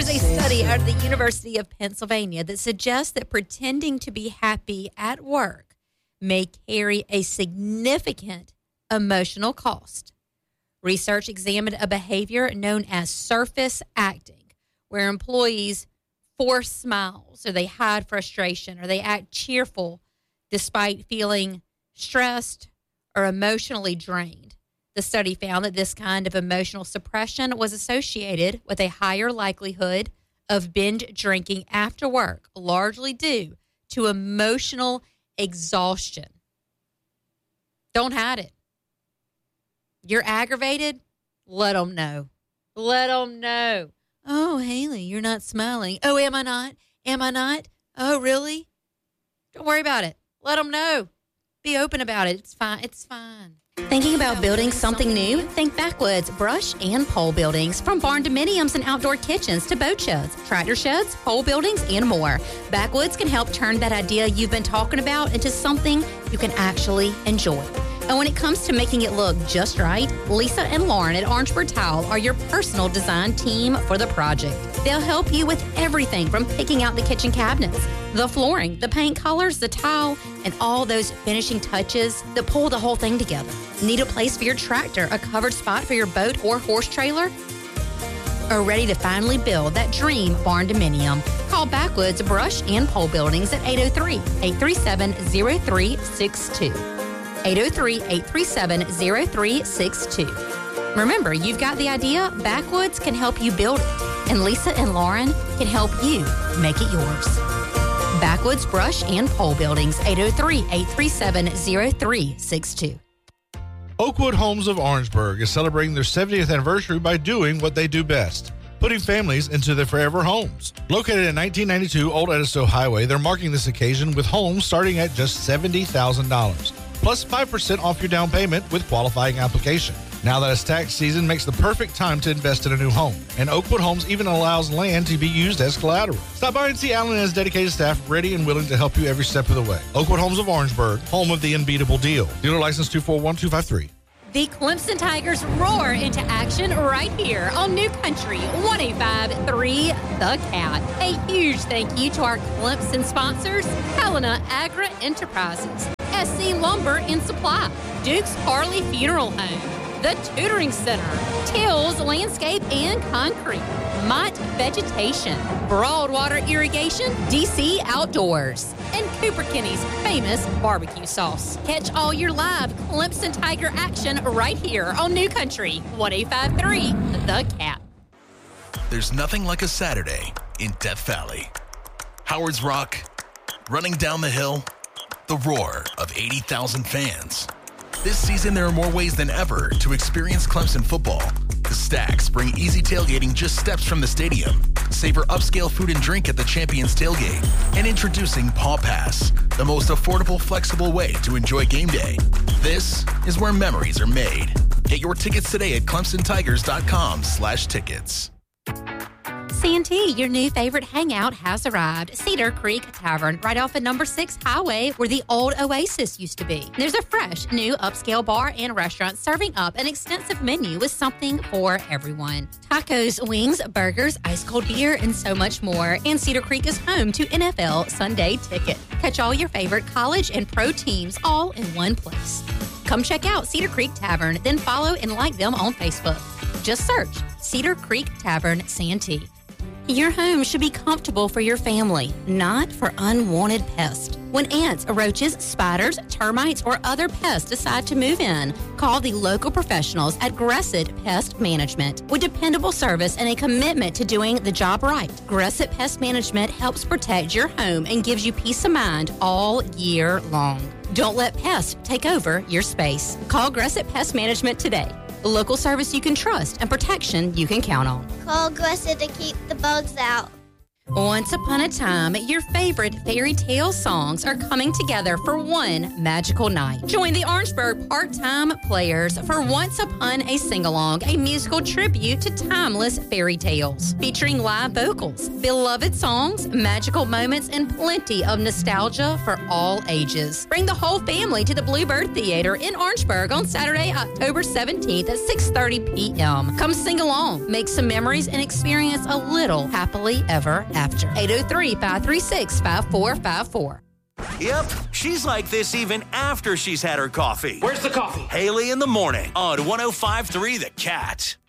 There's a study out of the University of Pennsylvania that suggests that pretending to be happy at work may carry a significant emotional cost. Research examined a behavior known as surface acting, where employees force smiles or they hide frustration or they act cheerful despite feeling stressed or emotionally drained. The study found that this kind of emotional suppression was associated with a higher likelihood of binge drinking after work, largely due to emotional exhaustion. Don't hide it. You're aggravated? Let them know. Let them know. Oh, Haley, you're not smiling. Oh, am I not? Am I not? Oh, really? Don't worry about it. Let them know. Be open about it. It's fine. It's fine. Thinking about building something new? Think Backwoods Brush and Pole Buildings. From barn dominiums and outdoor kitchens to boat sheds, tractor sheds, pole buildings, and more. Backwoods can help turn that idea you've been talking about into something you can actually enjoy. And when it comes to making it look just right, Lisa and Lauren at Orangeburg Tile are your personal design team for the project. They'll help you with everything from picking out the kitchen cabinets, the flooring, the paint colors, the tile, and all those finishing touches that pull the whole thing together. Need a place for your tractor, a covered spot for your boat or horse trailer? Are ready to finally build that dream barn dominium? Call Backwoods Brush and Pole Buildings at 803-837-0362. 803-837-0362. Remember, you've got the idea. Backwoods can help you build it. And Lisa and Lauren can help you make it yours. Backwoods Brush and Pole Buildings, 803-837-0362. Oakwood Homes of Orangeburg is celebrating their 70th anniversary by doing what they do best, putting families into their forever homes. Located at 1992 Old Edisto Highway, they're marking this occasion with homes starting at just $70,000. Plus 5% off your down payment with qualifying application. Now that it's tax season makes the perfect time to invest in a new home. And Oakwood Homes even allows land to be used as collateral. Stop by and see Alan and his dedicated staff ready and willing to help you every step of the way. Oakwood Homes of Orangeburg, home of the unbeatable deal. Dealer license 241253. The Clemson Tigers roar into action right here on New Country 105.3 The Cat. A huge thank you to our Clemson sponsors, Helena Agri Enterprises, SC Lumber and Supply, Duke's Harley Funeral Home, The Tutoring Center, Tills Landscape and Concrete, Mott Vegetation, Broadwater Irrigation, DC Outdoors, and Cooper Kinney's famous barbecue sauce. Catch all your live Clemson Tiger action right here on New Country 105.3 The Cat. There's nothing like a Saturday in Death Valley. Howard's Rock, running down the hill, the roar of 80,000 fans. This season, there are more ways than ever to experience Clemson football. The Stacks bring easy tailgating just steps from the stadium. Savor upscale food and drink at the Champions Tailgate. And introducing Paw Pass, the most affordable, flexible way to enjoy game day. This is where memories are made. Get your tickets today at clemsontigers.com/tickets. Santee, your new favorite hangout, has arrived. Cedar Creek Tavern, right off of number 6 Highway, where the old Oasis used to be. There's a fresh, new upscale bar and restaurant serving up an extensive menu with something for everyone. Tacos, wings, burgers, ice-cold beer, and so much more. And Cedar Creek is home to NFL Sunday Ticket. Catch all your favorite college and pro teams all in one place. Come check out Cedar Creek Tavern, then follow and like them on Facebook. Just search Cedar Creek Tavern Santee. Your home should be comfortable for your family, not for unwanted pests. When ants, roaches, spiders, termites, or other pests decide to move in, call the local professionals at Gresset Pest Management. With dependable service and a commitment to doing the job right, Gresset Pest Management helps protect your home and gives you peace of mind all year long. Don't let pests take over your space. Call Gresset Pest Management today. Local service you can trust and protection you can count on. Call Gresset to keep the bugs out. Once upon a time, your favorite fairy tale songs are coming together for one magical night. Join the Orangeburg Part-Time Players for Once Upon a Sing-Along, a musical tribute to timeless fairy tales. Featuring live vocals, beloved songs, magical moments, and plenty of nostalgia for all ages. Bring the whole family to the Bluebird Theater in Orangeburg on Saturday, October 17th at 6:30 p.m. Come sing along, make some memories, and experience a little happily ever after. 803-536-5454. Yep, she's like this even after she's had her coffee. Where's the coffee? Haley in the morning on 105.3 The Cat.